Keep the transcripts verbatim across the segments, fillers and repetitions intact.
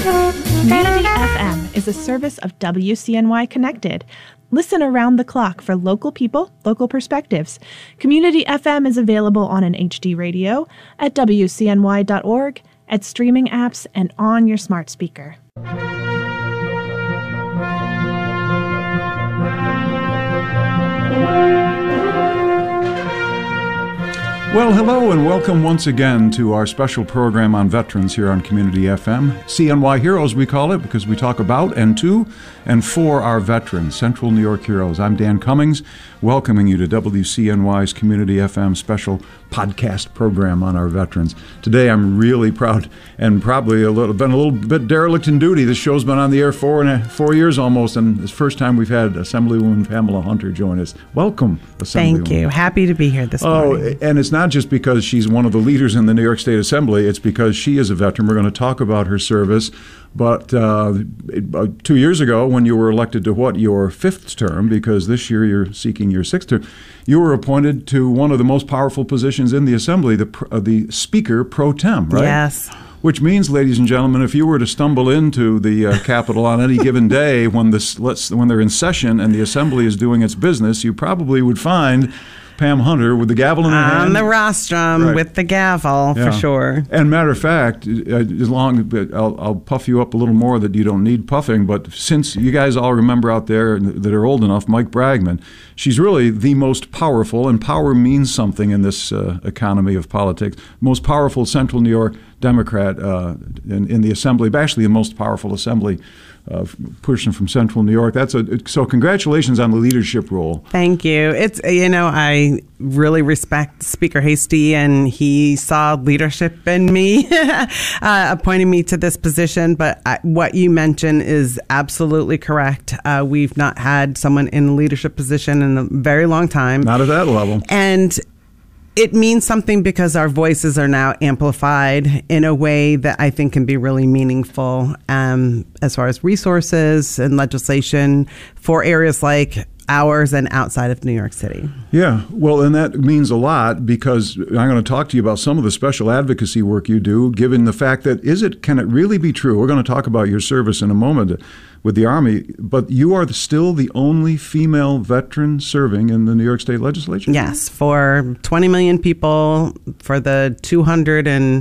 Community F M is a service of W C N Y Connected. Listen around the clock for local people, local perspectives. Community F M is available on an H D radio, at W C N Y dot org, at streaming apps, and on your smart speaker. Well, hello and welcome once again to our special program on veterans here on Community F M. C N Y Heroes, we call it, because we talk about and to and for our veterans, Central New York heroes. I'm Dan Cummings, welcoming you to W C N Y's Community F M special podcast program on our veterans. Today, I'm really proud and probably a little been a little bit derelict in duty. This show's been on the air four and a, four years almost, and it's the first time we've had Assemblywoman Pamela Hunter join us. Welcome, Assemblywoman. Thank you. Happy to be here this oh, morning. And it's not just because she's one of the leaders in the New York State Assembly. It's because she is a veteran. We're going to talk about her service. But uh, two years ago, when you were elected to what, your fifth term, because this year you're seeking your sixth term, you were appointed to one of the most powerful positions in the Assembly, the uh, the Speaker pro tem, right? Yes. Which means, ladies and gentlemen, if you were to stumble into the uh, Capitol on any given day when this let's when they're in session and the Assembly is doing its business, you probably would find Pam Hunter with the gavel in her hand. On the rostrum Right. with the gavel, Yeah. for sure. And matter of fact, uh, as long I'll, I'll puff you up a little more that you don't need puffing, but since you guys all remember out there that are old enough, Mike Bragman, she's really the most powerful, and power means something in this uh, economy of politics, most powerful Central New York Democrat uh, in, in the Assembly, actually the most powerful Assembly Uh, person from Central New York. That's a so congratulations on the leadership role. Thank you. It's, you know, I really respect Speaker Hasty, and he saw leadership in me, uh, appointing me to this position. But I, what you mentioned is absolutely correct. Uh, we've not had someone in a leadership position in a very long time. Not at that level. And it means something because our voices are now amplified in a way that I think can be really meaningful um, as far as resources and legislation for areas like ours and outside of New York City. Yeah, well, and that means a lot because I'm going to talk to you about some of the special advocacy work you do, given the fact that is it can it really be true? We're going to talk about your service in a moment with the Army, but you are still the only female veteran serving in the New York State Legislature? Yes, for twenty million people, for the two hundred and,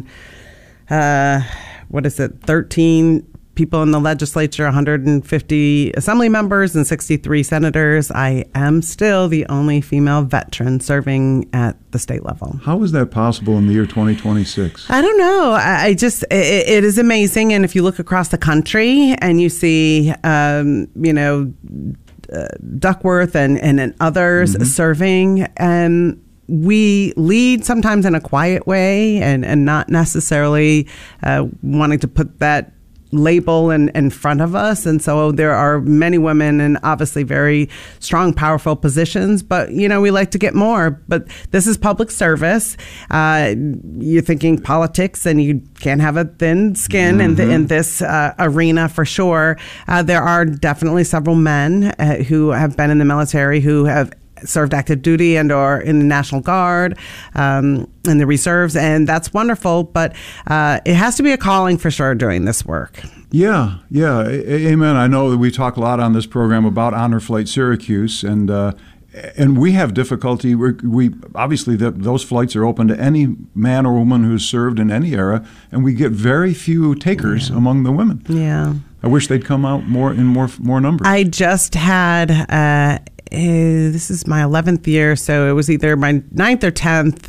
uh, what is it, thirteen people in the legislature, one hundred fifty assembly members and sixty-three senators. I am still the only female veteran serving at the state level. How is that possible in the year twenty twenty-six? I don't know. I, I just, it, it is amazing. And if you look across the country and you see, um, you know, uh, Duckworth and, and, and others mm-hmm. serving, and we lead sometimes in a quiet way and, and not necessarily uh, wanting to put that label in, in front of us. And so there are many women in obviously very strong, powerful positions, but, you know, we like to get more. But this is public service. Uh, you're thinking politics and you can't have a thin skin mm-hmm. in, the, in this uh, arena for sure. Uh, there are definitely several men uh, who have been in the military who have served active duty and or in the National Guard, um, in the reserves, and that's wonderful. But uh, it has to be a calling for sure doing this work. Yeah, yeah, a- amen. I know that we talk a lot on this program about Honor Flight Syracuse, and uh, and we have difficulty. We're, we obviously the, those flights are open to any man or woman who's served in any era, and we get very few takers yeah. among the women. Yeah, I wish they'd come out more in more more numbers. I just had. Uh, Uh, this is my eleventh year, so it was either my ninth or tenth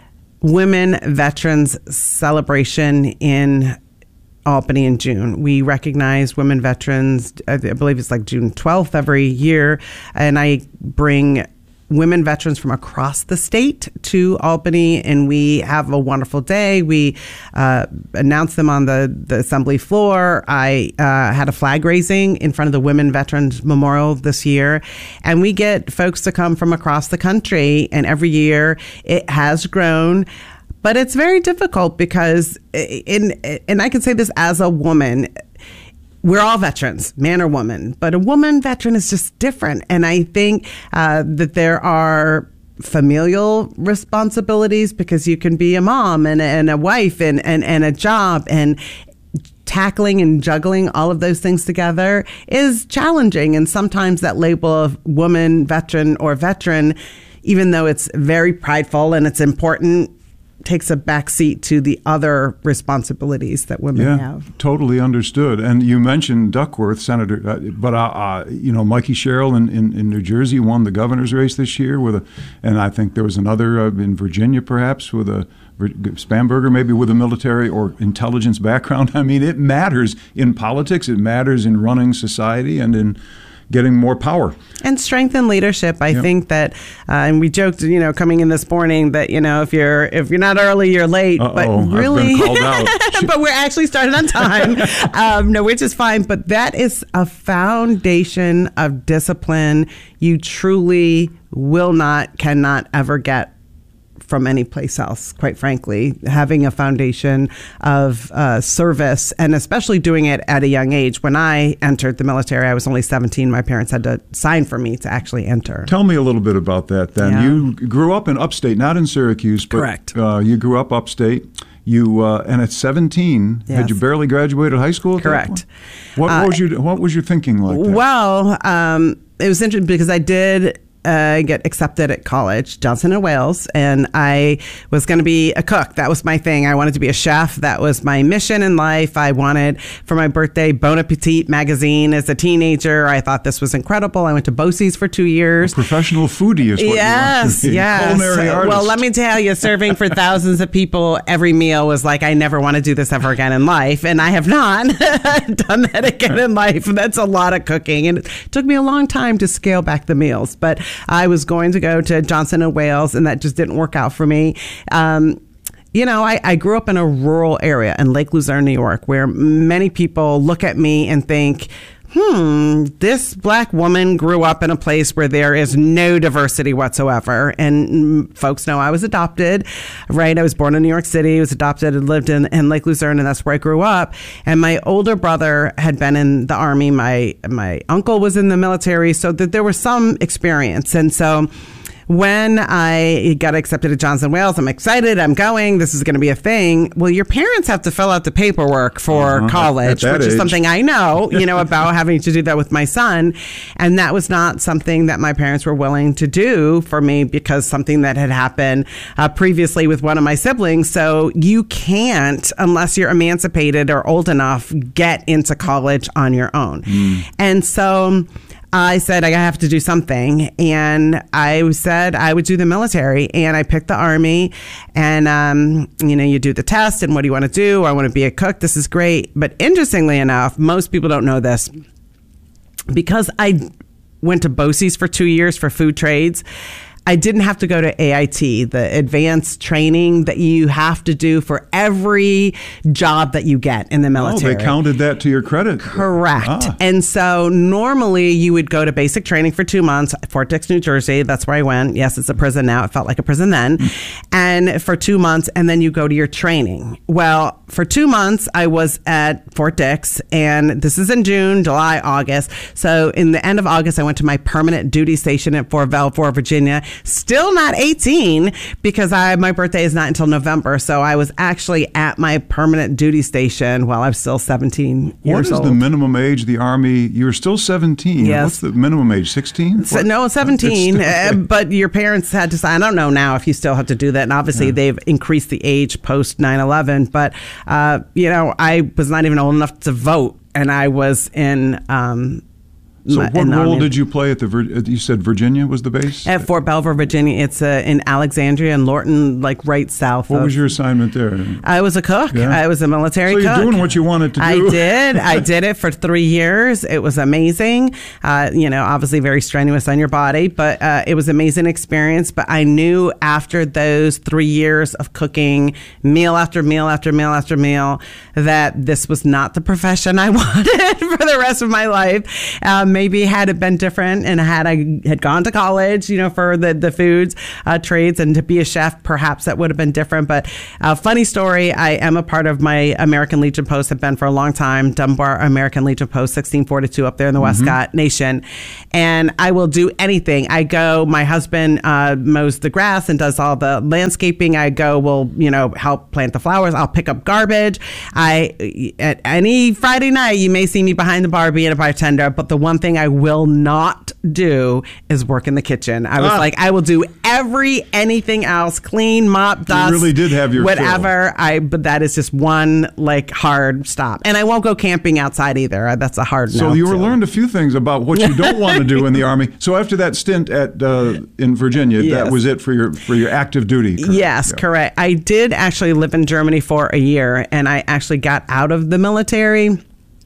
Women Veterans Celebration in Albany in June. We recognize women veterans, I believe it's like June twelfth every year, and I bring women veterans from across the state to Albany, and we have a wonderful day. We uh, announce them on the, the assembly floor. I uh, had a flag raising in front of the Women Veterans Memorial this year, and we get folks to come from across the country, and every year it has grown. But it's very difficult because, in, and I can say this as a woman, we're all veterans, man or woman, but a woman veteran is just different. And I think uh, that there are familial responsibilities because you can be a mom and, and a wife and, and, and a job, and tackling and juggling all of those things together is challenging. And sometimes that label of woman, veteran, or veteran, even though it's very prideful and it's important, takes a backseat to the other responsibilities that women yeah, have. Totally understood. And you mentioned Duckworth, Senator, uh, but uh, uh, you know, Mikey Sherrill in, in, in New Jersey won the governor's race this year with a, and I think there was another uh, in Virginia perhaps with a Spamberger, maybe with a military or intelligence background. I mean, it matters in politics. It matters in running society and in getting more power. And strength and leadership. I yep. think that, uh, and we joked, you know, coming in this morning that, you know, if you're if you're not early, you're late. Uh-oh, but really, I've been called out. But we're actually started on time. um, no, which is fine. But that is a foundation of discipline you truly will not, cannot ever get from any place else, quite frankly. Having a foundation of uh, service, and especially doing it at a young age. When I entered the military, I was only seventeen. My parents had to sign for me to actually enter. Tell me a little bit about that then. Yeah. You grew up in upstate, not in Syracuse, but Correct. Uh, you grew up upstate. You uh, and at seventeen, Yes. had you barely graduated high school? At Correct. That point? What, what was your What was your thinking like that? Well, um, it was interesting because I did uh, get accepted at college, Johnson and Wales, and I was going to be a cook. That was my thing. I wanted to be a chef. That was my mission in life. I wanted, for my birthday, Bon Appetit magazine as a teenager. I thought this was incredible. I went to BOCES for two years. A professional foodie is what yes, you want to be. Yes, Culinary artist. Well, let me tell you, serving for thousands of people every meal was like, I never want to do this ever again in life. And I have not done that again in life. That's a lot of cooking. And it took me a long time to scale back the meals. But I was going to go to Johnson and Wales, and that just didn't work out for me. Um, You know, I, I grew up in a rural area in Lake Luzerne, New York, where many people look at me and think, hmm, this black woman grew up in a place where there is no diversity whatsoever. And folks know I was adopted, right? I was born in New York City, was adopted and lived in, in Lake Luzerne, and that's where I grew up. And my older brother had been in the Army. My, my uncle was in the military, so that there was some experience. And so when I got accepted at Johnson and Wales, I'm excited. I'm going. This is going to be a thing. Well, your parents have to fill out the paperwork for uh-huh. college, At that which is age. something I know, you know, about having to do that with my son. And that was not something that my parents were willing to do for me because something that had happened uh, previously with one of my siblings. So you can't, unless you're emancipated or old enough, get into college on your own. Mm. And so I said, I have to do something. And I said I would do the military. And I picked the Army. And, um, you know, you do the test. And what do you want to do? I want to be a cook. This is great. But interestingly enough, most people don't know this. Because I went to BOCES for two years for food trades, I didn't have to go to A I T, the advanced training that you have to do for every job that you get in the military. Oh, they counted that to your credit. Correct. Ah. And so normally you would go to basic training for two months, Fort Dix, New Jersey. That's where I went. Yes, it's a prison now. It felt like a prison then. And for two months, and then you go to your training. Well, for two months, I was at Fort Dix, and this is in June, July, August. So in the end of August, I went to my permanent duty station at Fort Belvoir, Virginia. Still not eighteen because I my birthday is not until November. So I was actually at my permanent duty station while I was still seventeen What years is old. the minimum age of the Army? You were still seventeen. Yes. What's the minimum age? sixteen? So, no, seventeen. Uh, but your parents had to sign. I don't know now if you still have to do that. And obviously, yeah. they've increased the age post nine eleven. But, uh, you know, I was not even old enough to vote. And I was in... Um, So my, what in role Army. did you play at the, Vir- you said Virginia was the base? At Fort Belvoir, Virginia. It's uh, in Alexandria and Lorton, like right south What of... was your assignment there? I was a cook. Yeah. I was a military so cook. you're doing what you wanted to do. I did. I did it for three years. It was amazing. Uh, you know, obviously very strenuous on your body, but uh, it was an amazing experience. But I knew after those three years of cooking meal after meal after meal after meal that this was not the profession I wanted for the rest of my life. Um, maybe had it been different and had I had gone to college, you know, for the, the foods uh, trades and to be a chef, perhaps that would have been different. But uh, funny story, I am a part of my American Legion Post, have been for a long time, Dunbar American Legion Post, sixteen forty-two up there in the mm-hmm. Westcott Nation. And I will do anything. I go, my husband uh, mows the grass and does all the landscaping. I go, will, you know, help plant the flowers. I'll pick up garbage. I, at any Friday night, you may see me behind the bar being a bartender, but the one thing I will not do is work in the kitchen. I was ah. like, I will do every, anything else, clean, mop, dust. You really did have your whatever. fill. I, but that is just one like hard stop. And I won't go camping outside either. That's a hard no. So you were too. learned a few things about what you don't want to do in the Army. So after that stint at uh, in Virginia, yes. that was it for your for your active duty. Correct? Yes, yeah. correct. I did actually live in Germany for a year, and I actually got out of the military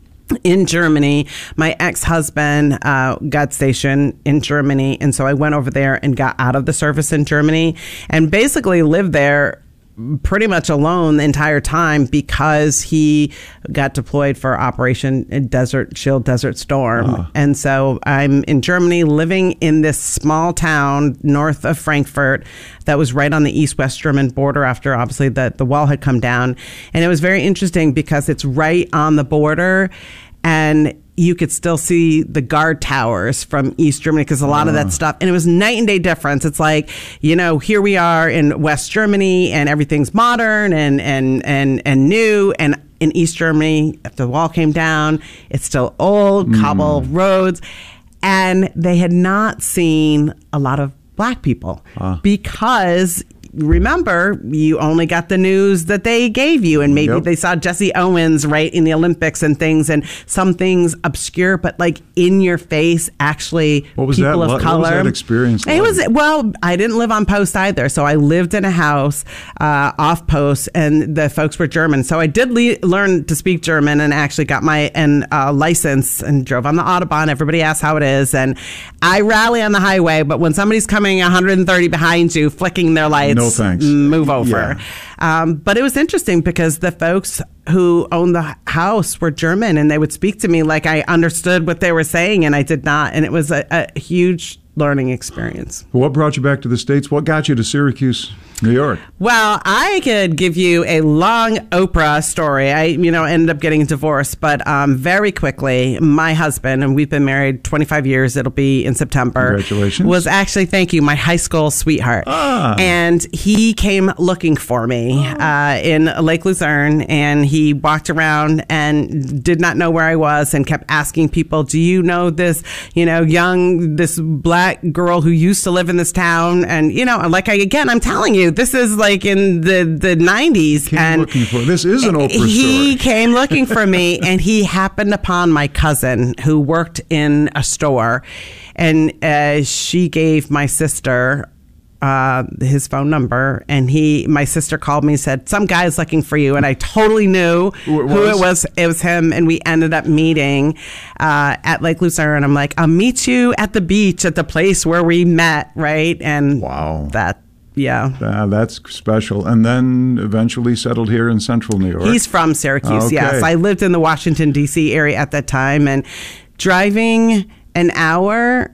in Germany. My ex-husband uh, got stationed in Germany, and so I went over there and got out of the service in Germany and basically lived there pretty much alone the entire time because he got deployed for Operation Desert Shield, Desert Storm. Uh-huh. And so I'm in Germany living in this small town north of Frankfurt that was right on the East-West German border after obviously the, the wall had come down. And it was very interesting because it's right on the border, and you could still see the guard towers from East Germany because a lot uh. of that stuff, and it was night and day difference. It's like, you know, here we are in West Germany and everything's modern and and and and new, and in East Germany, after the wall came down, it's still old mm. cobble roads, and they had not seen a lot of black people uh. because remember, you only got the news that they gave you, and maybe yep. they saw Jesse Owens right in the Olympics and things, and some things obscure, but like in your face, actually, what was people that? of what, color. What was that experience like? It was, well, I didn't live on post either, so I lived in a house uh, off post, and the folks were German, so I did le- learn to speak German and actually got my and uh, license and drove on the Autobahn. Everybody asks how it is, and I rally on the highway, but when somebody's coming one hundred thirty behind you, flicking their lights, no thanks. Move over. Yeah. Um, but it was interesting because the folks who owned the house were German, and they would speak to me like I understood what they were saying, and I did not. And it was a, a huge learning experience. What brought you back to the States? What got you to Syracuse, New York? Well, I could give you a long Oprah story. I, you know, ended up getting divorced, but um, very quickly, my husband, and we've been married twenty-five years, it'll be in September. Congratulations. Was actually, thank you, my high school sweetheart. Ah. And he came looking for me oh. uh, in Lake Luzerne, and he walked around and did not know where I was and kept asking people, do you know this, you know, young, this black girl who used to live in this town? And, you know, like I, again, I'm telling you, this is like in the, the nineties. Came and looking for, this is an Oprah story. He came looking for me, and he happened upon my cousin who worked in a store, and uh, she gave my sister uh, his phone number, and he, my sister called me and said, some guy's looking for you, and I totally knew who it was. Who it was. It was him, and we ended up meeting uh, at Lake Lucerne. I'm like, I'll meet you at the beach at the place where we met, right? And wow, that. Yeah. Uh, that's special. And then eventually settled here in central New York. He's from Syracuse, okay. yes. I lived in the Washington, D C area at that time, and driving an hour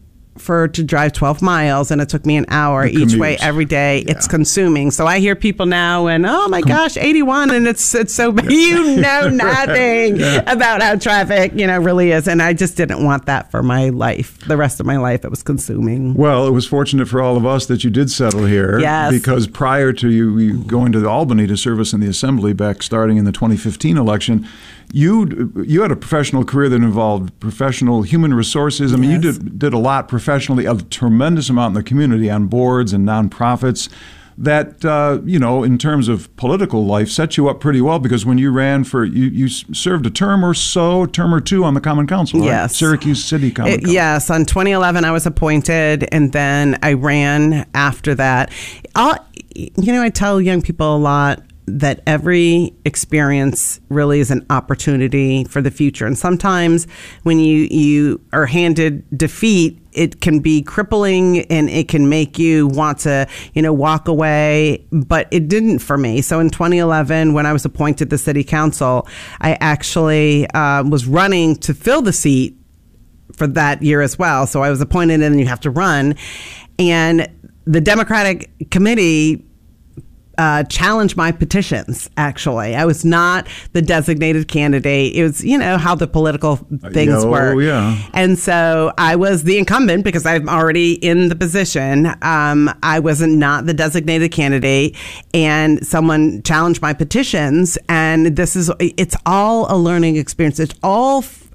for to drive twelve miles, and it took me an hour each way every day. Yeah. It's consuming. So I hear people now and, oh my gosh, eighty-one, and it's it's so bad. You know nothing yeah. about how traffic, you know, really is. And I just didn't want that for my life. The rest of my life, it was consuming. Well, it was fortunate for all of us that you did settle here. Yes. Because prior to you, you going to Albany to service in the Assembly back starting in the twenty fifteen election, You you had a professional career that involved professional human resources. I mean, yes. you did did a lot professionally, a tremendous amount in the community on boards and nonprofits. That uh, you know, in terms of political life, set you up pretty well because when you ran for you, you served a term or so, term or two on the Common Council, right? Yes, Syracuse City Common it, Council. Yes, on twenty eleven I was appointed, and then I ran after that. I'll, you know, I tell young people a lot that every experience really is an opportunity for the future. And sometimes when you, you are handed defeat, it can be crippling and it can make you want to, you know, walk away. But it didn't for me. So in twenty eleven, when I was appointed to city council, I actually uh, was running to fill the seat for that year as well. So I was appointed, and then you have to run. And the Democratic committee Uh, challenge my petitions, actually. I was not the designated candidate. It was, you know, how the political things oh, work. Yeah. And so I was the incumbent because I'm already in the position. Um, I wasn't not the designated candidate, and someone challenged my petitions. And this is, it's all a learning experience. It's all, f-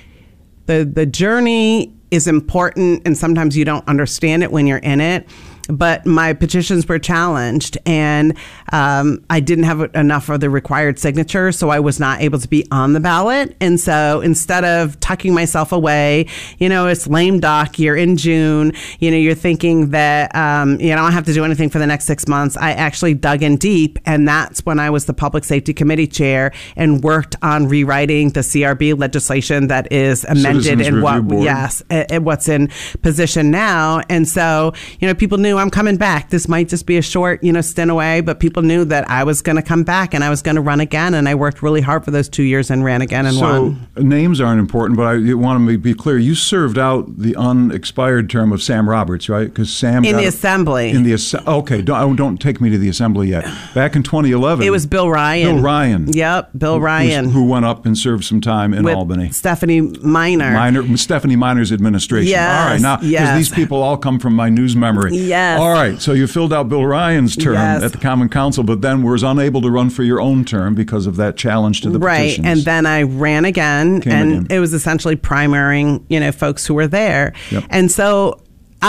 the, the journey is important, and sometimes you don't understand it when you're in it. But my petitions were challenged, and um, I didn't have enough of the required signatures, so I was not able to be on the ballot. And so instead of tucking myself away, you know, it's lame duck, you're in June, you know, you're thinking that, um, you know, I don't have to do anything for the next six months. I actually dug in deep, and that's when I was the Public Safety Committee chair and worked on rewriting the C R B legislation that is amended Citizens in what, Review Board. yes, and what's in position now. And so, you know, people knew I'm coming back. This might just be a short, you know, stint away, but people knew that I was going to come back and I was going to run again. And I worked really hard for those two years and ran again and so, won. So names aren't important, but I want to be clear. You served out the unexpired term of Sam Roberts, right? Because Sam in got the a, assembly. In the okay, don't, don't take me to the assembly yet. Back in twenty eleven, it was Bill Ryan. Bill Ryan. Yep, Bill who, Ryan, who went up and served some time in with Albany. Stephanie Miner. Miner, Stephanie Miner's administration. Yes, all right, now because yes. these people all come from my news memory. Yes. All right, so you filled out Bill Ryan's term yes. at the Common Council, but then was unable to run for your own term because of that challenge to the right. petitions. And then I ran again, Came and again. it was essentially primarying, you know, folks who were there. Yep. And so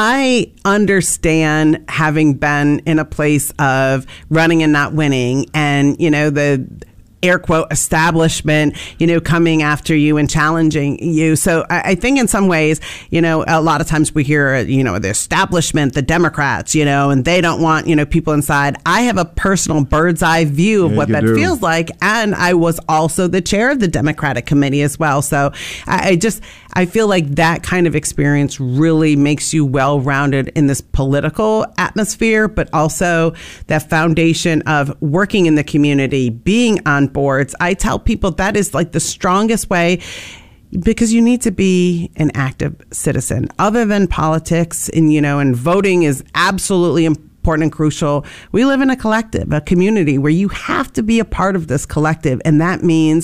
I understand having been in a place of running and not winning, and, you know, the air quote establishment, you know, coming after you and challenging you. So I, I think in some ways, you know, a lot of times we hear, you know, the establishment, the Democrats, you know, and they don't want, you know, people inside. I have a personal bird's eye view of Yeah, what you that do. feels like. And I was also the chair of the Democratic committee as well. So I, I just, I feel like that kind of experience really makes you well-rounded in this political atmosphere, but also that foundation of working in the community, being on boards. I tell people that is like the strongest way, because you need to be an active citizen other than politics, and, you know, and voting is absolutely important and crucial. We live in a collective, a community where you have to be a part of this collective. And that means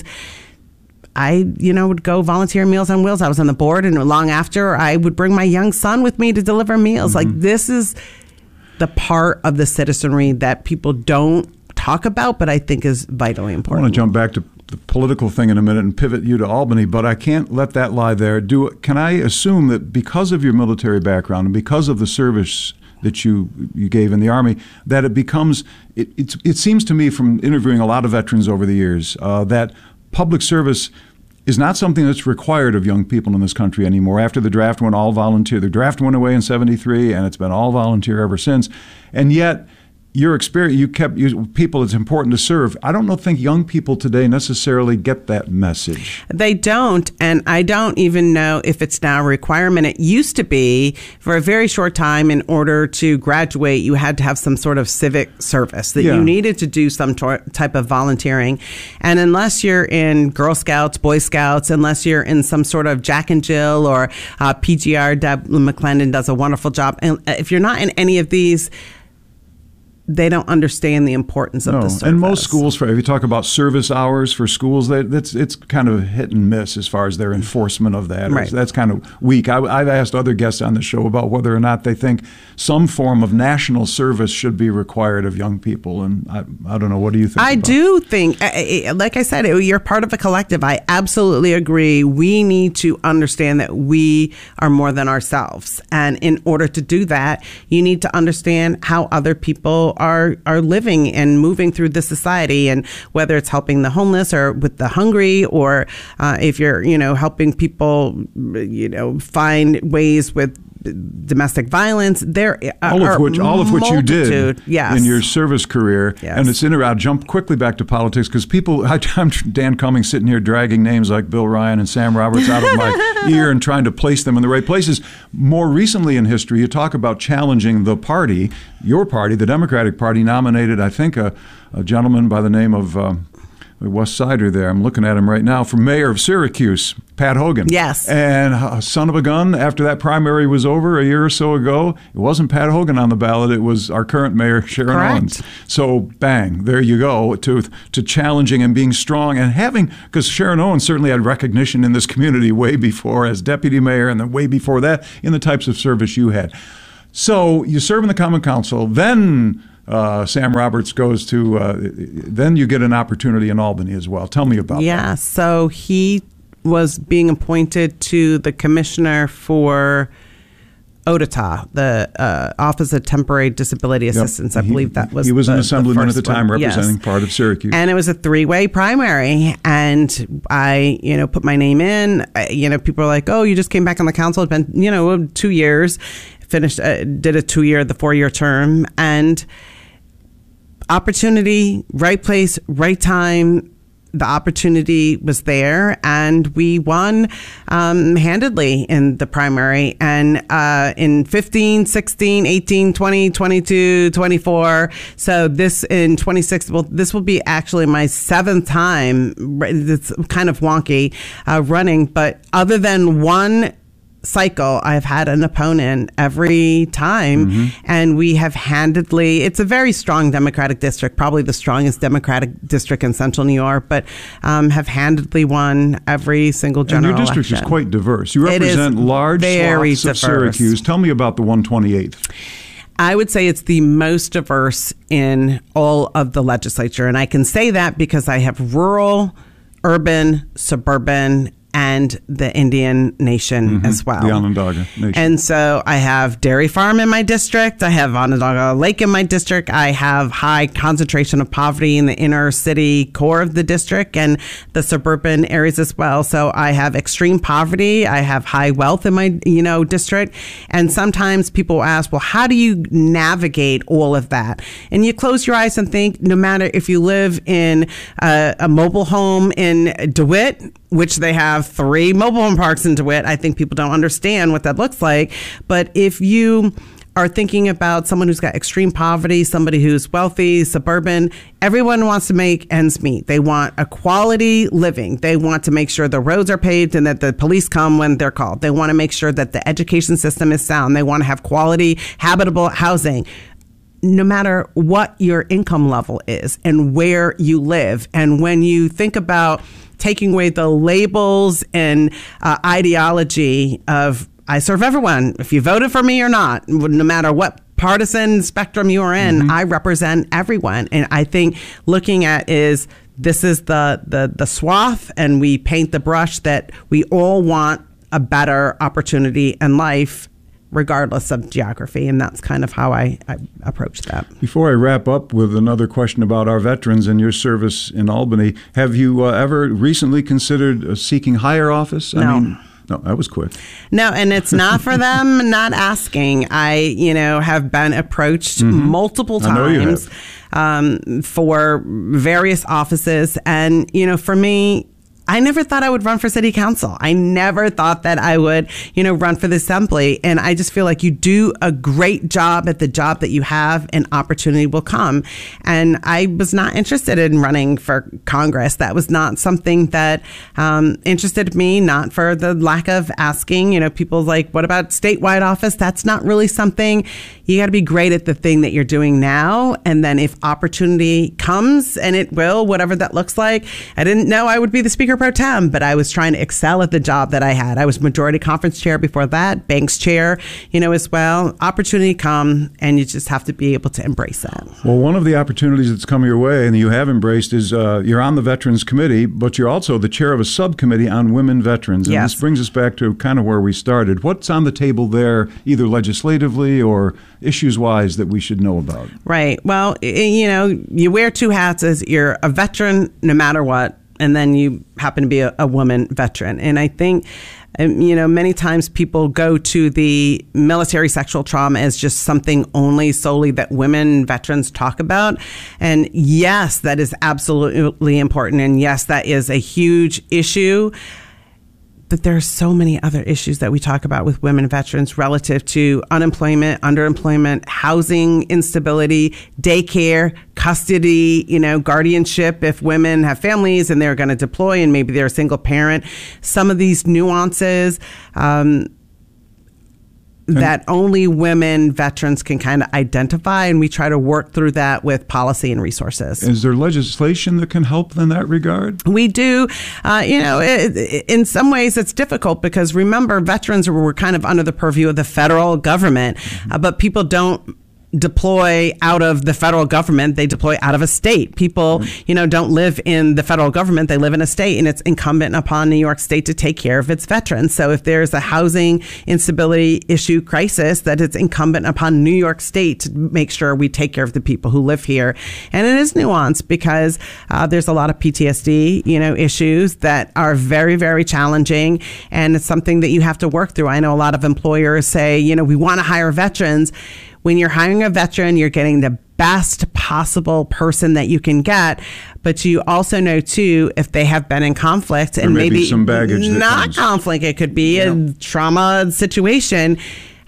I, you know, would go volunteer Meals on Wheels. I was on the board, and long after, I would bring my young son with me to deliver meals. Mm-hmm. Like, this is the part of the citizenry that people don't talk about, but I think is vitally important. I want to jump back to the political thing in a minute and pivot you to Albany, but I can't let that lie there. Do can I assume that because of your military background and because of the service that you you gave in the Army, that it becomes it it's, it seems to me from interviewing a lot of veterans over the years uh, that public service is not something that's required of young people in this country anymore. After the draft went all volunteer, the draft went away in seventy-three, and it's been all volunteer ever since. And yet, your experience, you kept you, people it's important to serve. I don't know, think young people today necessarily get that message. They don't, and I don't even know if it's now a requirement. It used to be for a very short time. In order to graduate, you had to have some sort of civic service, that Yeah. you needed to do some tor- type of volunteering. And unless you're in Girl Scouts, Boy Scouts, unless you're in some sort of Jack and Jill or uh, P G R, Deb McClendon does a wonderful job. And if you're not in any of these, they don't understand the importance of No, the service. and most schools, for if you talk about service hours for schools, they, that's it's kind of hit and miss as far as their enforcement of that. Right. That's kind of weak. I, I've asked other guests on the show about whether or not they think some form of national service should be required of young people, and I, I don't know. What do you think? I about do think, like I said, you're part of a collective. I absolutely agree. We need to understand that we are more than ourselves. And in order to do that, you need to understand how other people are are living and moving through the society, and whether it's helping the homeless or with the hungry, or uh, if you're, you know, helping people, you know, find ways with domestic violence. There are all of which, all of which you did yes. in your service career. Yes. And it's interesting. I'll jump quickly back to politics because people. I, I'm Dan Cummings sitting here dragging names like Bill Ryan and Sam Roberts out of my ear and trying to place them in the right places. More recently in history, you talk about challenging the party. Your party, the Democratic Party, nominated, I think, a, a gentleman by the name of. Uh, West Sider there. I'm looking at him right now for mayor of Syracuse, Pat Hogan. Yes. And uh, son of a gun, after that primary was over a year or so ago, it wasn't Pat Hogan on the ballot. It was our current mayor, Sharon Correct. Owens. So bang, there you go to to challenging and being strong and having, because Sharon Owens certainly had recognition in this community way before as deputy mayor, and then way before that in the types of service you had. So you serve in the Common Council, then uh, Sam Roberts goes to, uh, then you get an opportunity in Albany as well. Tell me about yeah, that. Yeah, so he was being appointed to the commissioner for O T A T, the uh, Office of Temporary Disability Assistance. Yep. I believe that was He was the, an assemblyman at the time one. representing Yes. part of Syracuse. And it was a three-way primary. And I, you know, put my name in. I, you know, people are like, oh, you just came back on the council. It's been, you know, two years. Finished, uh, did a two-year, the four-year term. And opportunity, right place, right time. The opportunity was there, and we won um, handedly in the primary. And uh, in fifteen, sixteen, eighteen, twenty, twenty-two, twenty-four. So this in twenty-six, well, this will be actually my seventh time. It's kind of wonky uh, running, but other than one cycle, I've had an opponent every time, mm-hmm. and we have handedly, it's a very strong Democratic district, probably the strongest Democratic district in central New York, but um, have handedly won every single general election. And your district election. is quite diverse. You represent large swaths of diverse. Syracuse. Tell me about the one twenty-eighth. I would say it's the most diverse in all of the legislature, and I can say that because I have rural, urban, suburban, and the Indian Nation mm-hmm. as well. The Onondaga Nation. And so I have Dairy Farm in my district. I have Onondaga Lake in my district. I have high concentration of poverty in the inner city core of the district and the suburban areas as well. So I have extreme poverty. I have high wealth in my, you know, district. And sometimes people ask, well, how do you navigate all of that? And you close your eyes and think, no matter if you live in a, a mobile home in DeWitt, which they have three mobile home parks in DeWitt. I think people don't understand what that looks like. But if you are thinking about someone who's got extreme poverty, somebody who's wealthy, suburban, everyone wants to make ends meet. They want a quality living. They want to make sure the roads are paved and that the police come when they're called. They want to make sure that the education system is sound. They want to have quality, habitable housing. No matter what your income level is and where you live. And when you think about taking away the labels and uh, ideology of I serve everyone, if you voted for me or not, no matter what partisan spectrum you are in, mm-hmm. I represent everyone. And I think looking at is this is the, the, the swath, and we paint the brush that we all want a better opportunity in life, regardless of geography. And that's kind of how I, I approach that. Before I wrap up with another question about our veterans and your service in Albany, have you uh, ever recently considered uh, seeking higher office? No. I mean, no, that was quick. No, and it's not for them not asking. I, you know, have been approached mm-hmm. multiple times. I know you have. Um, for various offices. And, you know, for me, I never thought I would run for city council. I never thought that I would, you know, run for the assembly. And I just feel like you do a great job at the job that you have, and opportunity will come. And I was not interested in running for Congress. That was not something that um, interested me, not for the lack of asking. You know, people like, what about statewide office? That's not really something. You got to be great at the thing that you're doing now. And then if opportunity comes, and it will, whatever that looks like, I didn't know I would be the speaker pro tem, but I was trying to excel at the job that I had. I was majority conference chair before that, banks chair, you know, as well. Opportunity come, and you just have to be able to embrace that. Well, one of the opportunities that's come your way and you have embraced is uh, you're on the Veterans Committee, but you're also the chair of a subcommittee on women veterans. And yes. This brings us back to kind of where we started. What's on the table there, either legislatively or issues-wise, that we should know about? Right. Well, you know, you wear two hats as you're a veteran no matter what, and then you happen to be a, a woman veteran. And I think, um, you know, many times people go to the military sexual trauma as just something only solely that women veterans talk about. And yes, that is absolutely important. And yes, that is a huge issue. but there are so many other issues that we talk about with women veterans relative to unemployment, underemployment, housing instability, daycare, custody, you know, guardianship if women have families and they're going to deploy and maybe they're a single parent. Some of these nuances um, that only women veterans can kind of identify, and we try to work through that with policy and resources. Is there legislation that can help in that regard? We do. Uh, you know, it, it, in some ways it's difficult because remember, veterans were kind of under the purview of the federal government, mm-hmm. uh, but people don't deploy out of the federal government. They deploy out of a state. People, you know, don't live in the federal government. They live in a state, and it's incumbent upon New York State to take care of its veterans. So if there's a housing instability issue crisis, that it's incumbent upon New York State to make sure we take care of the people who live here. And it is nuanced because uh, there's a lot of P T S D, you know, issues that are very, very challenging. And it's something that you have to work through. I know a lot of employers say, you know, we want to hire veterans. When you're hiring a veteran, you're getting the best possible person that you can get, but you also know too if they have been in conflict there and may maybe be some baggage not comes. conflict, it could be yeah. a trauma situation.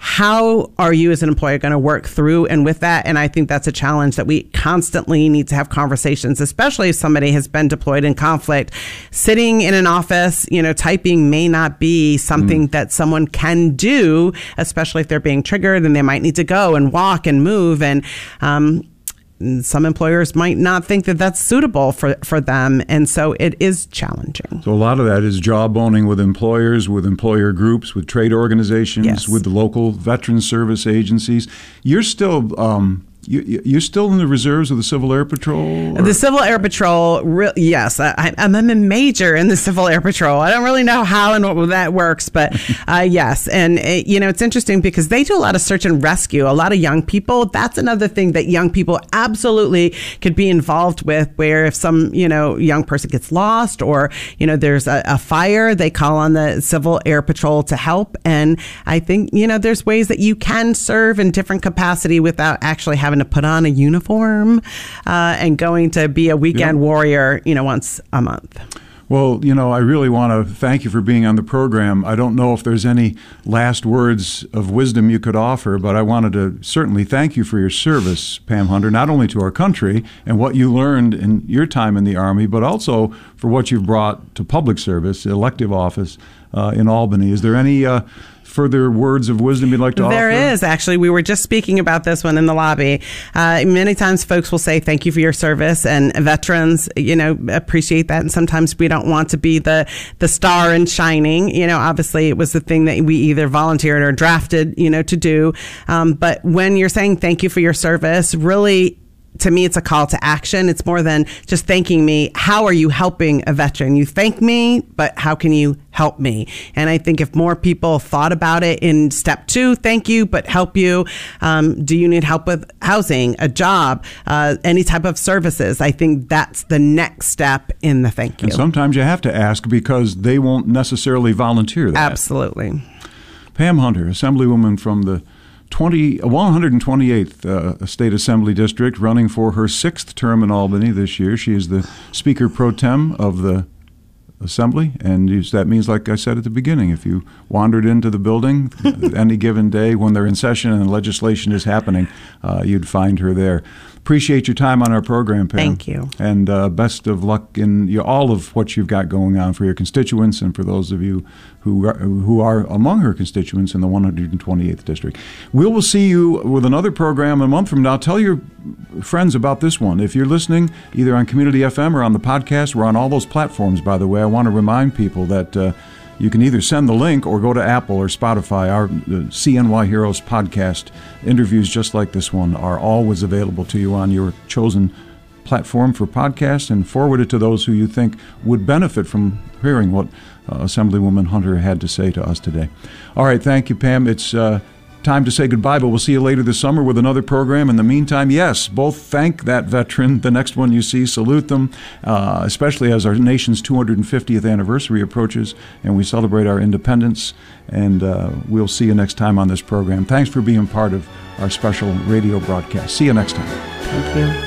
How are you as an employer going to work through and with that? And I think that's a challenge that we constantly need to have conversations, especially if somebody has been deployed in conflict. Sitting in an office, you know, typing may not be something mm. that someone can do, especially if they're being triggered and they might need to go and walk and move. And, um, some employers might not think that that's suitable for, for them. And so it is challenging. So a lot of that is jawboning with employers, with employer groups, with trade organizations, yes. with the local veteran service agencies. You're still... Um, You, you're still in the reserves of the Civil Air Patrol? Or? The Civil Air Patrol, re- yes. I, I'm a major in the Civil Air Patrol. I don't really know how and what that works, but uh, yes. And, it, you know, it's interesting because they do a lot of search and rescue, a lot of young people. That's another thing that young people absolutely could be involved with, where if some, you know, young person gets lost or, you know, there's a, a fire, they call on the Civil Air Patrol to help. And I think, you know, there's ways that you can serve in different capacity without actually having to put on a uniform uh, and going to be a weekend yeah. warrior, you know, once a month. Well, you know, I really want to thank you for being on the program. I don't know if there's any last words of wisdom you could offer, but I wanted to certainly thank you for your service, Pam Hunter, not only to our country and what you learned in your time in the Army, but also for what you've brought to public service, elective office uh, in Albany. Is there any uh, further words of wisdom you'd like to there offer? There is, actually. We were just speaking about this one in the lobby. Uh, many times folks will say, thank you for your service, and veterans, you know, appreciate that. And sometimes we don't want to be the, the star in shining. You know, obviously it was the thing that we either volunteered or drafted, you know, to do. Um, but when you're saying thank you for your service, really, to me, it's a call to action. It's more than just thanking me. How are you helping a veteran? You thank me, but how can you help me? And I think if more people thought about it in step two, thank you, but help you. Um, do you need help with housing, a job, uh, any type of services? I think that's the next step in the thank you. And sometimes you have to ask because they won't necessarily volunteer that. Absolutely. Pam Hunter, Assemblywoman from the twenty, one hundred twenty-eighth uh, State Assembly District, running for her sixth term in Albany this year. She is the Speaker Pro Tem of the Assembly, and that means, like I said at the beginning, if you wandered into the building any given day when they're in session and legislation is happening, uh, you'd find her there. Appreciate your time on our program, Pam. Thank you. And uh, best of luck in your, all of what you've got going on for your constituents and for those of you who are, who are among her constituents in the one hundred twenty-eighth District. We will see you with another program a month from now. Tell your friends about this one. If you're listening either on Community F M or on the podcast, we're on all those platforms, by the way. I want to remind people that uh, you can either send the link or go to Apple or Spotify. Our uh, C N Y Heroes podcast interviews just like this one are always available to you on your chosen platform for podcasts, and forward it to those who you think would benefit from hearing what uh, Assemblywoman Hunter had to say to us today. All right, thank you, Pam. It's uh, time to say goodbye, but we'll see you later this summer with another program. In the meantime, yes, both thank that veteran. The next one you see, salute them, uh, especially as our nation's two hundred fiftieth anniversary approaches and we celebrate our independence. And uh, we'll see you next time on this program. Thanks for being part of our special radio broadcast. See you next time. Thank you.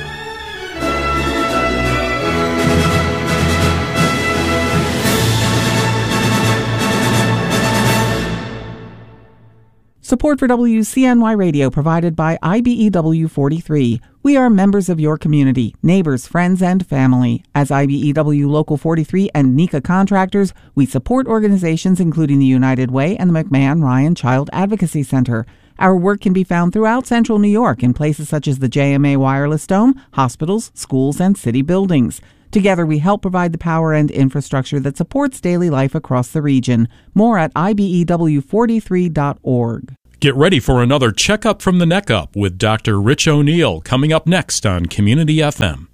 Support for W C N Y Radio provided by I B E W forty-three. We are members of your community, neighbors, friends, and family. As I B E W Local forty-three and NECA contractors, we support organizations including the United Way and the McMahon Ryan Child Advocacy Center. Our work can be found throughout Central New York in places such as the J M A Wireless Dome, hospitals, schools, and city buildings. Together, we help provide the power and infrastructure that supports daily life across the region. More at I B E W forty-three dot org. Get ready for another Checkup from the Neck Up with Doctor Rich O'Neill coming up next on Community F M.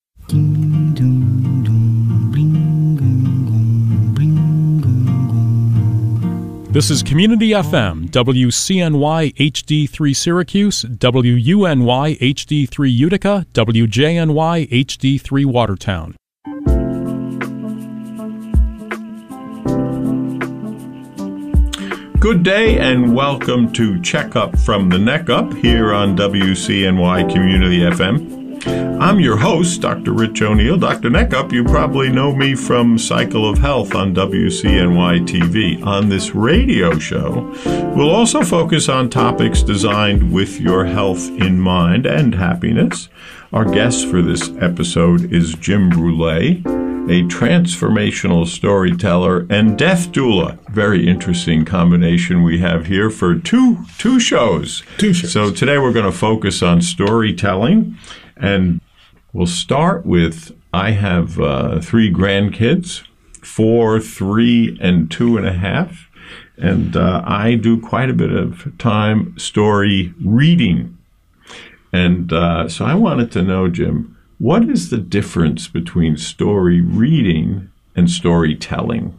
This is Community F M, W C N Y H D three Syracuse, W U N Y H D three Utica, W J N Y H D three Watertown. Good day and welcome to Checkup from the Neck Up here on W C N Y Community F M. I'm your host, Doctor Rich O'Neill. Doctor Neckup, you probably know me from Cycle of Health on W C N Y T V. On this radio show, we'll also focus on topics designed with your health in mind and happiness. Our guest for this episode is Jim Brule, a transformational storyteller and death doula. Very interesting combination we have here for two two shows. Two shows. So today we're going to focus on storytelling. And we'll start with, I have uh, three grandkids, four, three, and two and a half. And uh, I do quite a bit of time story reading. And uh, so I wanted to know, Jim, what is the difference between story reading and storytelling?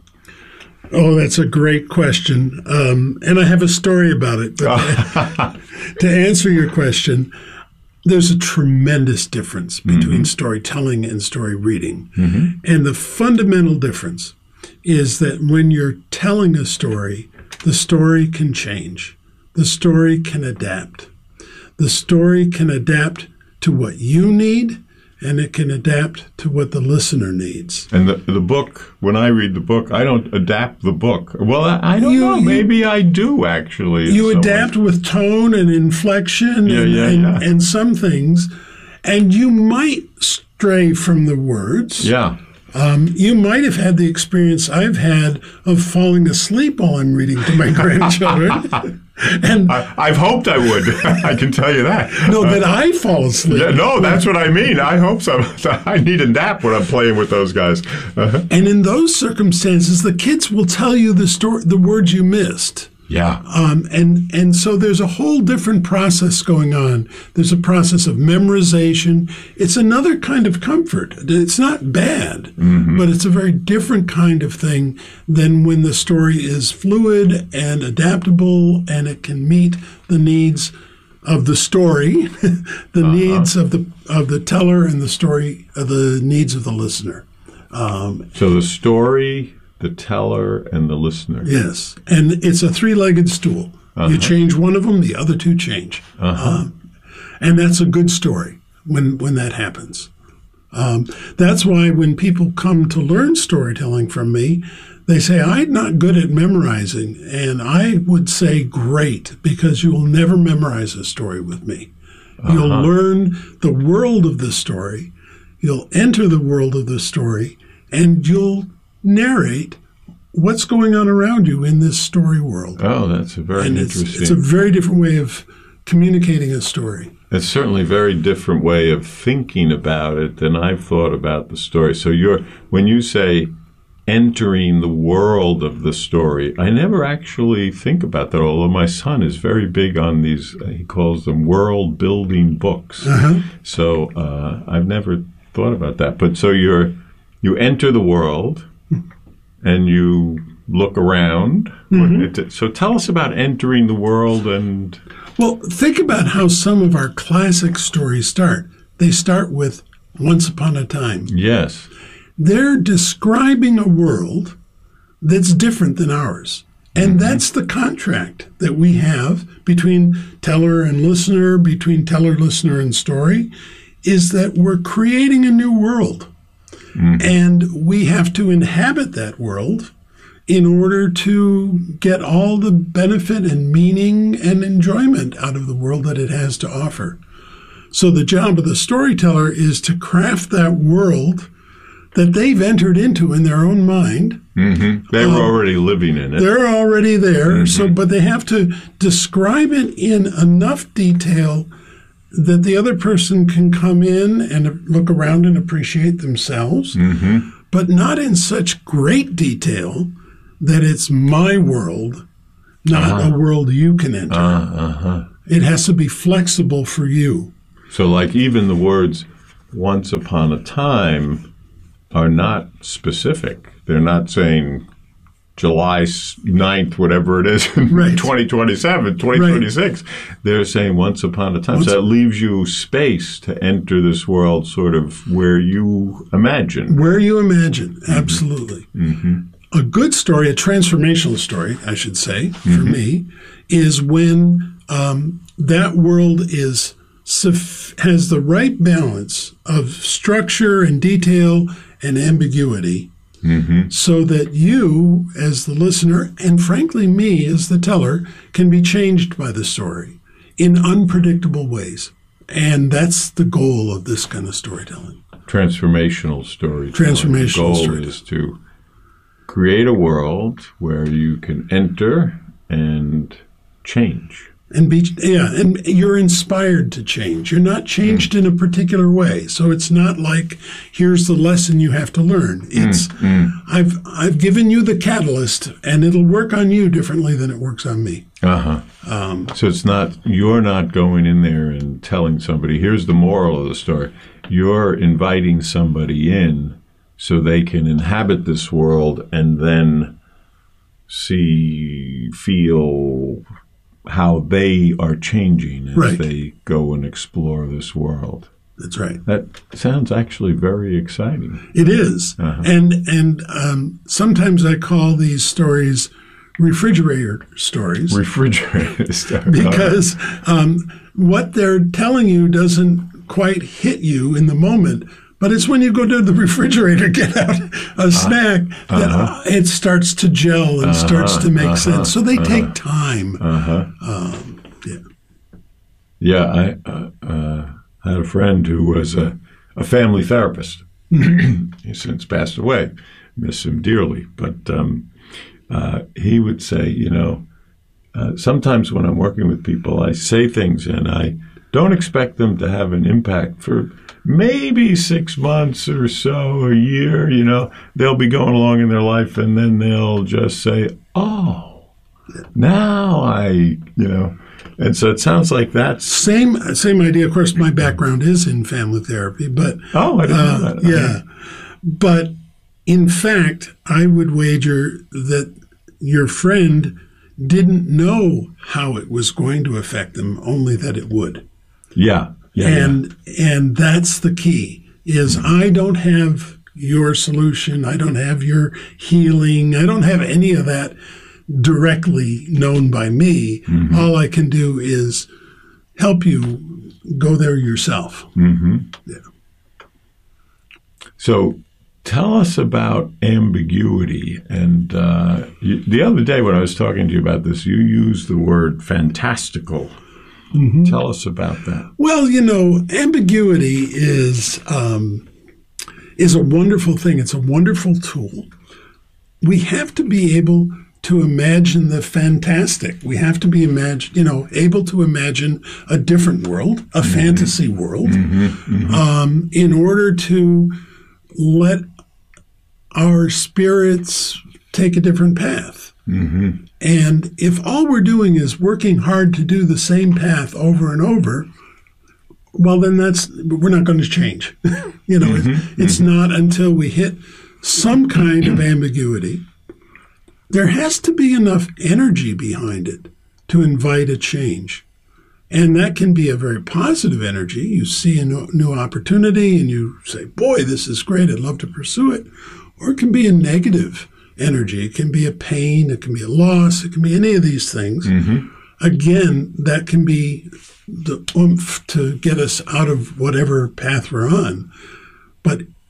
Oh, that's a great question. Um, and I have a story about it. But to answer your question, there's a tremendous difference between mm-hmm. storytelling and story reading. Mm-hmm. And the fundamental difference is that when you're telling a story, the story can change. The story can adapt. The story can adapt to what you need, and it can adapt to what the listener needs. And the the book, when I read the book, I don't adapt the book. Well, I, I don't you, know. You, Maybe I do, actually. You adapt ways. With tone and inflection yeah, and, yeah, and, yeah. and some things. And you might stray from the words. Yeah. Um, you might have had the experience I've had of falling asleep while I'm reading to my grandchildren. And I, I've hoped I would. I can tell you that. No, that I fall asleep. Yeah, no, that's what I mean. I hope so. I need a nap when I'm playing with those guys. Uh-huh. And in those circumstances, the kids will tell you the story, the words you missed. Yeah. Um, and, and so there's a whole different process going on. There's a process of memorization. It's another kind of comfort. It's not bad, mm-hmm. but it's a very different kind of thing than when the story is fluid and adaptable and it can meet the needs of the story, the uh-huh. needs of the of the teller, and the story, uh, the needs of the listener. Um, so the story, the teller, and the listener. Yes. And it's a three-legged stool. Uh-huh. You change one of them, the other two change. Uh-huh. Um, and that's a good story when, when that happens. Um, that's why when people come to learn storytelling from me, they say, I'm not good at memorizing. And I would say, great, because you will never memorize a story with me. Uh-huh. You'll learn the world of the story. You'll enter the world of the story, and you'll narrate what's going on around you in this story world. Oh, that's a very and interesting. It's, it's a very different way of communicating a story. It's certainly a very different way of thinking about it than I've thought about the story. So you're when you say entering the world of the story, I never actually think about that, although my son is very big on these, he calls them world-building books. Uh-huh. So uh, I've never thought about that. But so you're you enter the world and you look around. Mm-hmm. So tell us about entering the world. And well, think about how some of our classic stories start. They start with once upon a time. Yes. They're describing a world that's different than ours. And mm-hmm. that's the contract that we have between teller and listener, between teller, listener, and story, is that we're creating a new world. Mm-hmm. And we have to inhabit that world in order to get all the benefit and meaning and enjoyment out of the world that it has to offer. So the job of the storyteller is to craft that world that they've entered into in their own mind. Mm-hmm. They were um, already living in it. They're already there. Mm-hmm. So, but they have to describe it in enough detail that the other person can come in and look around and appreciate themselves, mm-hmm. but not in such great detail that it's my world, not uh-huh. a world you can enter. Uh, uh-huh. It has to be flexible for you. So like even the words once upon a time are not specific. They're not saying July ninth, whatever it is, right. twenty twenty-seven, twenty twenty-six. Right. They're saying once upon a time. Once, so that leaves you space to enter this world sort of where you imagine. Where you imagine, absolutely. Mm-hmm. A good story, a transformational story, I should say, for mm-hmm. me, is when um, that world is has the right balance of structure and detail and ambiguity, mm-hmm. so that you, as the listener, and frankly me, as the teller, can be changed by the story in unpredictable ways. And that's the goal of this kind of storytelling. Transformational storytelling. Transformational The goal storytelling. is to create a world where you can enter and change. And be, yeah, and you're inspired to change. You're not changed mm. in a particular way. So it's not like, here's the lesson you have to learn. It's, mm. Mm. I've I've given you the catalyst, and it'll work on you differently than it works on me. Uh-huh. Um, so it's not, you're not going in there and telling somebody, here's the moral of the story. You're inviting somebody in so they can inhabit this world and then see, feel how they are changing as right. they go and explore this world. That's right. That sounds actually very exciting. It is. Uh-huh. And and um, sometimes I call these stories refrigerator stories. Refrigerator stories. Because um, what they're telling you doesn't quite hit you in the moment, but it's when you go to the refrigerator, get out a uh, snack, that uh-huh. it starts to gel and uh-huh. starts to make uh-huh. sense. So they uh-huh. take time. Uh-huh. Um, yeah. Yeah, I uh, uh, had a friend who was a, a family therapist. He's since passed away. Miss him dearly. But um, uh, he would say, you know, uh, sometimes when I'm working with people, I say things and I don't expect them to have an impact for maybe six months or so, a year, you know. They'll be going along in their life and then they'll just say, oh, now I, you know. And so it sounds like that's... Same same idea. Of course, my background is in family therapy, but... Oh, I didn't uh, know that. Yeah. But in fact, I would wager that your friend didn't know how it was going to affect them, only that it would. Yeah. Yeah, and yeah. and that's the key, is I don't have your solution. I don't have your healing. I don't have any of that directly known by me. Mm-hmm. All I can do is help you go there yourself. Mm-hmm. Yeah. So tell us about ambiguity. And uh, you, the other day when I was talking to you about this, you used the word fantastical. Mm-hmm. Tell us about that. Well, you know, ambiguity is um, is a wonderful thing. It's a wonderful tool. We have to be able to imagine the fantastic. We have to be imagine, you know, able to imagine a different world, a mm-hmm. fantasy world, mm-hmm. Mm-hmm. Um, in order to let our spirits take a different path. Mm-hmm. And if all we're doing is working hard to do the same path over and over, well, then that's we're not going to change. you know, mm-hmm. it's, it's mm-hmm. not until we hit some kind of ambiguity. There has to be enough energy behind it to invite a change. And that can be a very positive energy. You see a new opportunity and you say, boy, this is great. I'd love to pursue it. Or it can be a negative energy. It can be a pain. It can be a loss. It can be any of these things. Mm-hmm. Again, that can be the oomph to get us out of whatever path we're on. But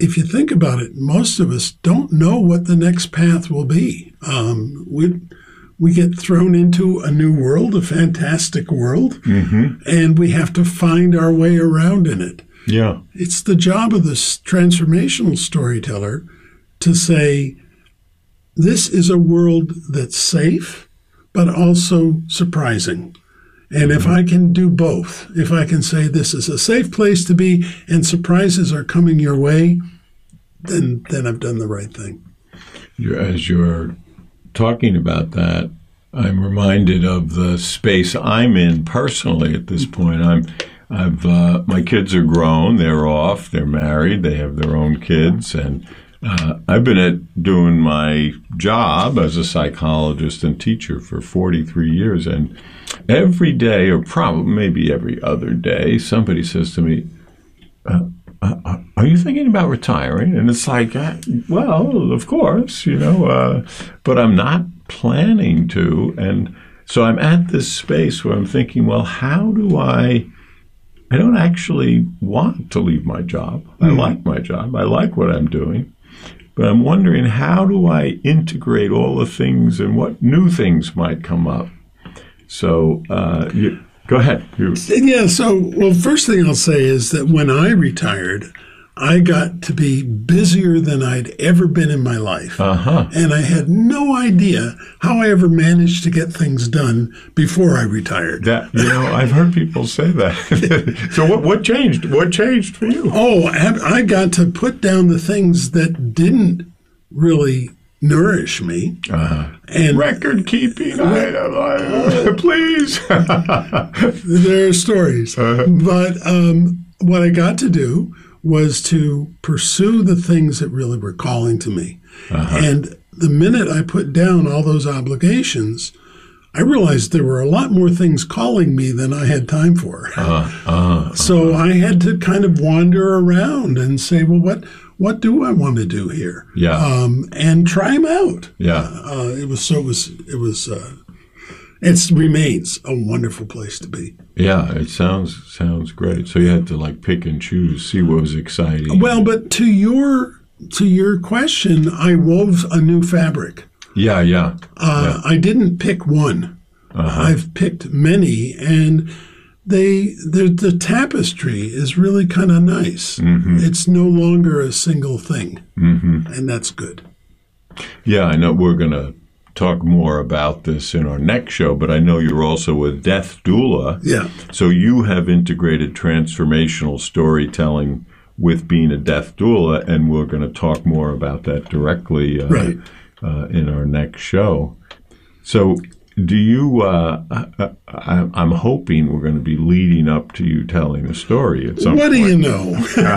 if you think about it, most of us don't know what the next path will be. Um, we we get thrown into a new world, a fantastic world, mm-hmm. and we have to find our way around in it. Yeah. It's the job of the transformational storyteller to say, this is a world that's safe, but also surprising. And if I can do both, if I can say this is a safe place to be and surprises are coming your way, then then I've done the right thing. You're, as you're talking about that, I'm reminded of the space I'm in personally at this point. I'm, I've uh, my kids are grown, they're off, they're married, they have their own kids, and uh, I've been at doing my job as a psychologist and teacher for forty-three years, and every day, or probably maybe every other day, somebody says to me, uh, uh, are you thinking about retiring? And it's like, uh, well, of course, you know, uh, but I'm not planning to. And so I'm at this space where I'm thinking, well, how do I, I don't actually want to leave my job. I mm-hmm. like my job. I like what I'm doing. But I'm wondering, how do I integrate all the things and what new things might come up? So uh, you, go ahead. You. Yeah, so, well, first thing I'll say is that when I retired, I got to be busier than I'd ever been in my life. Uh-huh. And I had no idea how I ever managed to get things done before I retired. That, you know, I've heard people say that. So what, what changed? What changed for you? Oh, I got to put down the things that didn't really nourish me. Uh-huh. And record keeping, I, I, please. There are stories. Uh-huh. But um, what I got to do was to pursue the things that really were calling to me. Uh-huh. And the minute I put down all those obligations, I realized there were a lot more things calling me than I had time for. Uh-huh. Uh-huh. So I had to kind of wander around and say, well, what what do I want to do here? Yeah. Um, and try them out. Yeah. Uh, it was so it was it was uh, it remains a wonderful place to be. Yeah, it sounds sounds great. So you had to like pick and choose, see what was exciting. Well, but to your to your question, I wove a new fabric. Yeah, yeah. Uh, yeah. I didn't pick one. Uh-huh. I've picked many, and they the the tapestry is really kind of nice. Mm-hmm. It's no longer a single thing, mm-hmm. and that's good. Yeah, I know we're going to talk more about this in our next show, but I know you're also a death doula. Yeah. So you have integrated transformational storytelling with being a death doula, and we're going to talk more about that directly uh, right. uh, in our next show. So do you, uh, I, I, I'm hoping we're going to be leading up to you telling a story at some what point. What do you know?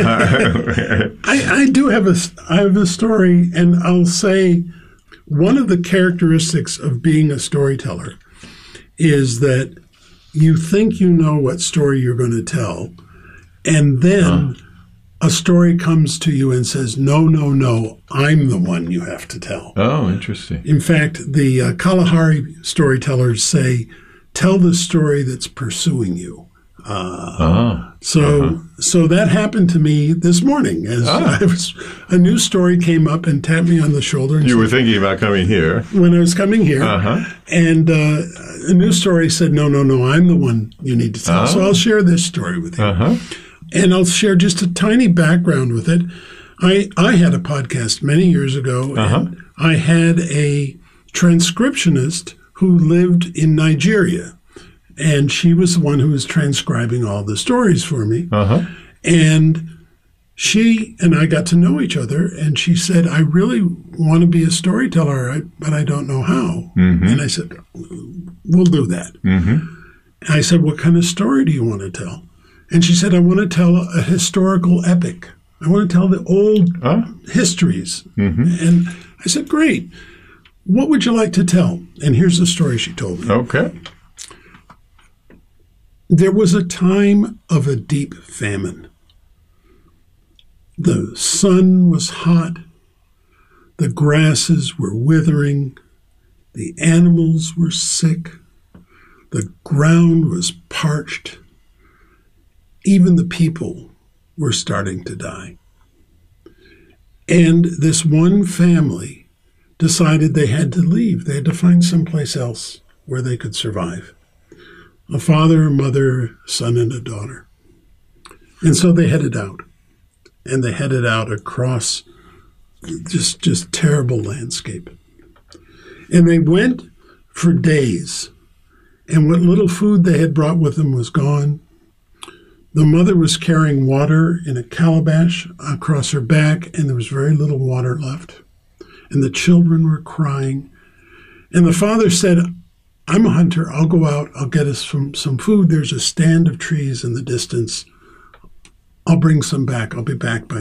I, I do have a, I have a story, and I'll say one of the characteristics of being a storyteller is that you think you know what story you're going to tell, and then huh. a story comes to you and says, no, no, no, I'm the one you have to tell. Oh, interesting. In fact, the uh, Kalahari storytellers say, tell the story that's pursuing you. Uh, uh-huh. So uh-huh. so that happened to me this morning. As ah. I was, a new story came up and tapped me on the shoulder. And you said, were thinking about coming here. When I was coming here. Uh-huh. And uh, a new story said, no, no, no, I'm the one you need to tell. Uh-huh. So I'll share this story with you. Uh-huh. And I'll share just a tiny background with it. I, I had a podcast many years ago, uh-huh. and I had a transcriptionist who lived in Nigeria. And she was the one who was transcribing all the stories for me. Uh-huh. And she and I got to know each other, and she said, I really want to be a storyteller, but I don't know how. Mm-hmm. And I said, we'll do that. Mm-hmm. I said, what kind of story do you want to tell? And she said, I want to tell a historical epic. I want to tell the old huh? histories. Mm-hmm. And I said, great. What would you like to tell? And here's the story she told me. Okay. There was a time of a deep famine. The sun was hot. The grasses were withering. The animals were sick. The ground was parched. Even the people were starting to die. And this one family decided they had to leave. They had to find someplace else where they could survive. A father, a mother, a son, and a daughter. And so they headed out. And they headed out across just, just terrible landscape. And they went for days. And what little food they had brought with them was gone. The mother was carrying water in a calabash across her back, and there was very little water left. And the children were crying. And the father said, I'm a hunter. I'll go out. I'll get us some, some food. There's a stand of trees in the distance. I'll bring some back. I'll be back by